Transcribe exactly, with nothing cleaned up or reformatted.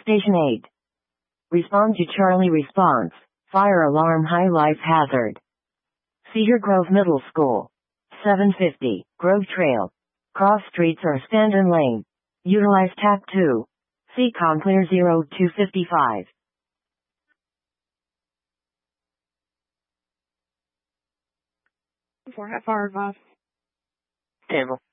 Station eight. Respond to Charlie response. Fire alarm high life hazard. Cedar Grove Middle School. seven fifty. Grove Trail. Cross streets or stand in lane. Utilize tap two. C COM clear zero two fifty-five. For F R V. Table.